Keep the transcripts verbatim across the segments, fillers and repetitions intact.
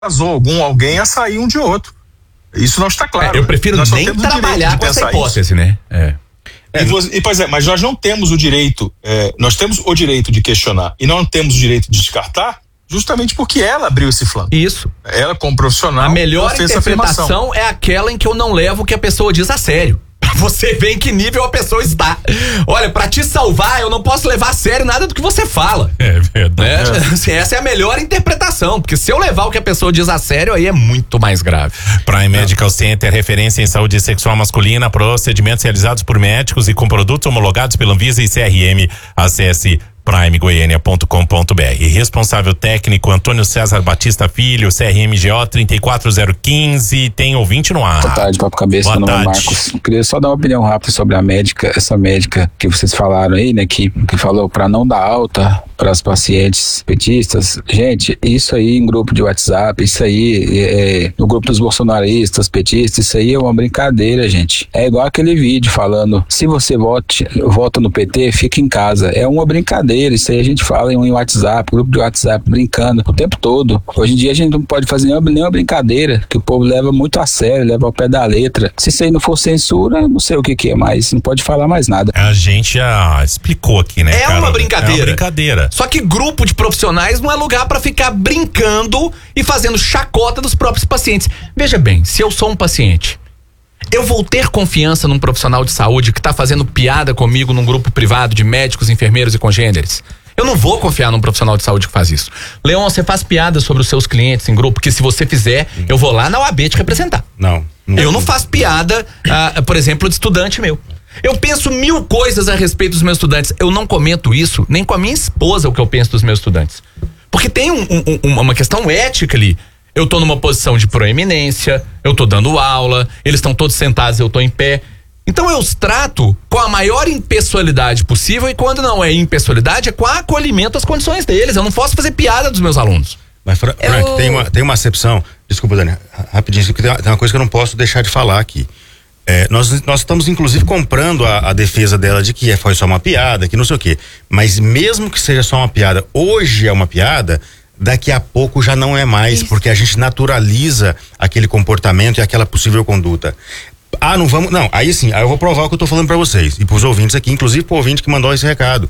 casou algum alguém a sair um de outro. Isso não está claro. É, eu prefiro nem trabalhar com essa hipótese, isso. né? É. É, e, e, pois é, mas nós não temos o direito, é, nós temos o direito de questionar e não temos o direito de descartar, justamente porque ela abriu esse flanco. Isso. Ela, como profissional, a melhor interpretação é aquela em que eu não levo o que a pessoa diz a sério. Pra você ver em que nível a pessoa está. Olha, pra te salvar, eu não posso levar a sério nada do que você fala. É verdade. Né? É. Assim, essa é a melhor interpretação, porque se eu levar o que a pessoa diz a sério, aí é muito mais grave. Prime Medical Center, referência em saúde sexual masculina, procedimentos realizados por médicos e com produtos homologados pela Anvisa e C R M. Acesse prime goiânia ponto com ponto b r. Responsável técnico Antônio César Batista Filho, C R M G O três quatro zero um cinco, tem ouvinte no ar. Boa tarde, Papo Cabeça, meu nome é Marcos. Queria só dar uma opinião rápida sobre a médica, essa médica que vocês falaram aí, né, que, que falou para não dar alta para as pacientes petistas. Gente, isso aí em grupo de WhatsApp, isso aí é, no grupo dos bolsonaristas, petistas, isso aí é uma brincadeira, gente. É igual aquele vídeo falando, se você vote, vota no P T, fica em casa. É uma brincadeira. Isso aí a gente fala em WhatsApp, grupo de WhatsApp, brincando o tempo todo. Hoje em dia a gente não pode fazer nenhuma, nenhuma brincadeira, que o povo leva muito a sério, leva ao pé da letra. Se isso aí não for censura, não sei o que que é mais, não pode falar mais nada. A gente já explicou aqui, né, É cara? uma brincadeira. É uma brincadeira. Só que grupo de profissionais não é lugar pra ficar brincando e fazendo chacota dos próprios pacientes. Veja bem, se eu sou um paciente, eu vou ter confiança num profissional de saúde que tá fazendo piada comigo num grupo privado de médicos, enfermeiros e congêneres? Eu não vou confiar num profissional de saúde que faz isso. Leon, você faz piada sobre os seus clientes em grupo, que se você fizer, eu vou lá na O A B te representar. Não. não eu não faço piada, ah, por exemplo, de estudante meu. Eu penso mil coisas a respeito dos meus estudantes. Eu não comento isso nem com a minha esposa, o que eu penso dos meus estudantes. Porque tem um, um, uma questão ética ali. Eu tô numa posição de proeminência, eu tô dando aula, eles estão todos sentados, eu tô em pé. Então eu os trato com a maior impessoalidade possível, e quando não é impessoalidade, é com acolhimento às condições deles. Eu não posso fazer piada dos meus alunos. Mas, Fra eu... Frank, tem uma, tem uma acepção, desculpa, Dani, rapidinho, porque tem uma, tem uma coisa que eu não posso deixar de falar aqui. É, nós, nós estamos inclusive comprando a, a defesa dela de que é, foi só uma piada, que não sei o quê. Mas mesmo que seja só uma piada, hoje é uma piada, daqui a pouco já não é mais, Isso. porque a gente naturaliza aquele comportamento e aquela possível conduta. Ah, não vamos, não, aí sim, aí eu vou provar o que eu tô falando pra vocês e pros ouvintes aqui, inclusive pro ouvinte que mandou esse recado.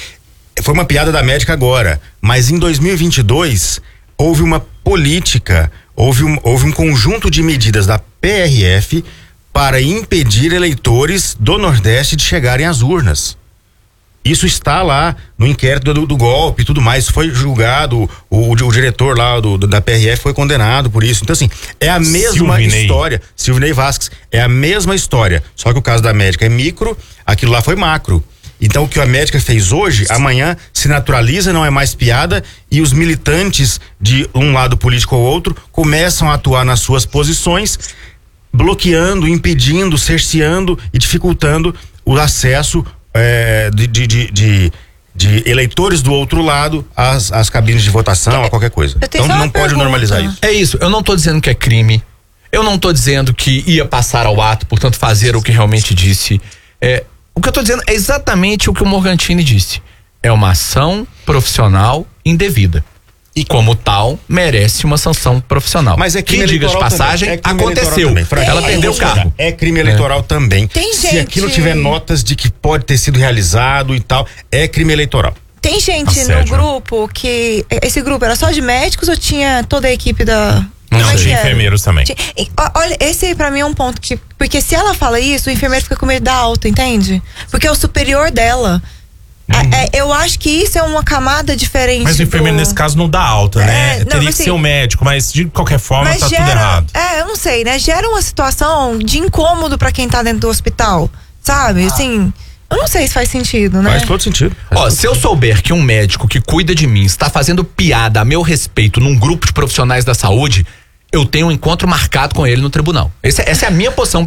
Foi uma piada da médica agora, mas em dois mil e vinte e dois houve uma política, houve um, houve um conjunto de medidas da P R F para impedir eleitores do Nordeste de chegarem às urnas. Isso está lá no inquérito do, do golpe e tudo mais, foi julgado, o, o, o diretor lá do, do, da P R F foi condenado por isso. Então assim, é a mesma Silvinei. história, Silvinei Vasquez, é a mesma história, só que o caso da médica é micro, aquilo lá foi macro. Então o que a médica fez hoje, amanhã se naturaliza, não é mais piada, e os militantes de um lado político ou outro começam a atuar nas suas posições, bloqueando, impedindo, cerceando e dificultando o acesso É, de, de, de, de, de eleitores do outro lado às, às cabines de votação, a qualquer coisa. Então não pode pergunta. normalizar isso. É isso, eu não tô dizendo que é crime, eu não tô dizendo que ia passar ao ato, portanto fazer o que realmente disse. É, o que eu tô dizendo é exatamente o que o Morgantini disse. É uma ação profissional indevida. E como tal, merece uma sanção profissional. Mas é crime que, diga de passagem, é aconteceu. Ela é, perdeu o cargo. É crime eleitoral é. também. Tem Se gente... aquilo tiver notas de que pode ter sido realizado e tal, é crime eleitoral. Tem gente Assédio. no grupo que... Esse grupo era só de médicos ou tinha toda a equipe da... Não, não tinha enfermeiros também. Tinha, olha, esse pra mim é um ponto que... Porque se ela fala isso, o enfermeiro fica com medo da alta, entende? Porque é o superior dela. Uhum. É, eu acho que isso é uma camada diferente. Mas o enfermeiro do... nesse caso não dá alta, é, né? Não, Teria assim, que ser o médico, mas de qualquer forma tá gera, tudo errado. É, eu não sei, né? Gera uma situação de incômodo pra quem tá dentro do hospital, sabe? Ah. Assim, eu não sei se faz sentido, né? Faz todo sentido. Faz Ó, todo se sentido. eu souber que um médico que cuida de mim está fazendo piada a meu respeito num grupo de profissionais da saúde, eu tenho um encontro marcado com ele no tribunal. Esse, essa é a minha posição pessoal.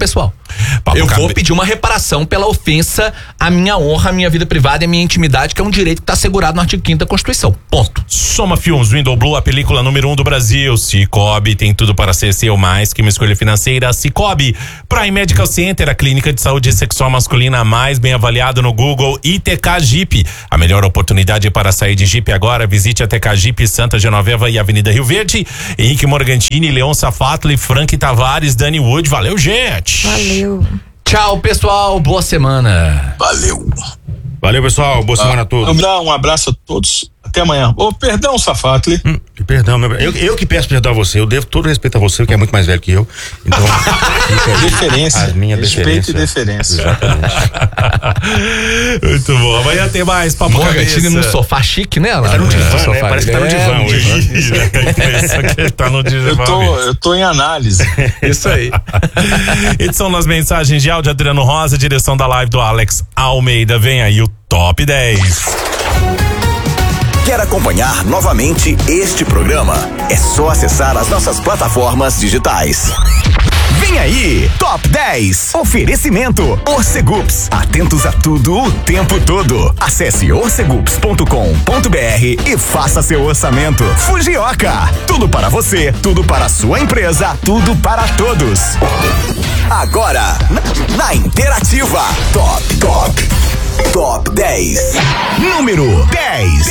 Papo Eu cabe- vou pedir uma reparação pela ofensa à minha honra, à minha vida privada e à minha intimidade, que é um direito que está assegurado no artigo quinto da Constituição. Ponto. Soma Filmes, Window Blue, a película número um do Brasil. Cicobi tem tudo para ser seu mais que uma escolha financeira. Cicobi, Prime Medical Center, a clínica de saúde sexual masculina mais bem avaliada no Google. I T K Jeep, a melhor oportunidade para sair de Jeep agora. Visite a T K Jeep Santa Genoveva e Avenida Rio Verde. Henrique Morgantini, Leon Safatli, Frank Tavares, Dani Wood. Valeu, gente. Valeu. Tchau, pessoal. Boa semana. Valeu. Valeu, pessoal. Boa semana a todos. Vamos dar um abraço a todos. Até amanhã. Ô, perdão, Safatli. Hum, perdão, meu, eu, eu que peço perdão a você. Eu devo todo respeito a você, que é muito mais velho que eu. Então, fica aí Deferência. a minha Respeito deferência. e deferência. Muito bom. Amanhã tem mais Papo Morgantini Cabeça. num sofá chique, né? Lá Tá no no divã, sofá. né? Parece que tá no É, divã hoje. Isso, que tá no divã Eu tô, mesmo. eu tô em análise. Isso aí. Edição das mensagens de áudio, Adriano Rosa, direção da live do Alex Almeida. Vem aí o Top dez. Quer acompanhar novamente este programa? É só acessar as nossas plataformas digitais. Vem aí, Top dez. Oferecimento Orcegups. Atentos a tudo o tempo todo. Acesse orcegups ponto com ponto br e faça seu orçamento. Fujioka. Tudo para você, tudo para a sua empresa, tudo para todos. Agora, na, na Interativa, Top, Top, Top dez. Número dez.